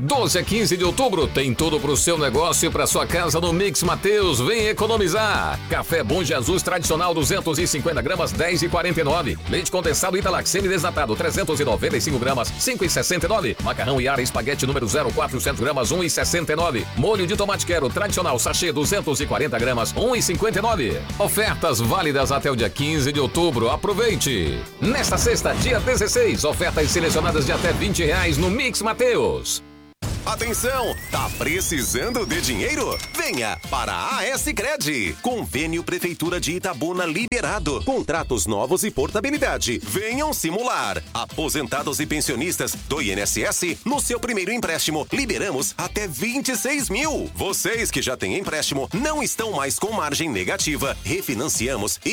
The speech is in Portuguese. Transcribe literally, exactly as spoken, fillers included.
doze a quinze de outubro tem tudo pro seu negócio e pra sua casa no Mix Mateus. Vem economizar. Café Bom Jesus tradicional duzentos e cinquenta gramas, dez reais e quarenta e nove centavos. Leite condensado Italac semi-desnatado trezentos e noventa e cinco gramas, cinco reais e sessenta e nove centavos. Macarrão Iara espaguete número zero quatrocentos gramas, um real e sessenta e nove centavos. Molho de tomate quero tradicional sachê duzentos e quarenta gramas, um real e cinquenta e nove centavos. Ofertas válidas até o dia quinze de outubro. Aproveite. Nesta sexta, dia dezesseis, ofertas selecionadas de até vinte reais no Mix Mateus. Atenção, tá precisando de dinheiro? Venha para a A-Sicredi. Convênio Prefeitura de Itabuna liberado. Contratos novos e portabilidade. Venham simular. Aposentados e pensionistas do I N S S, no seu primeiro empréstimo, liberamos até vinte e seis mil. Vocês que já têm empréstimo não estão mais com margem negativa. Refinanciamos e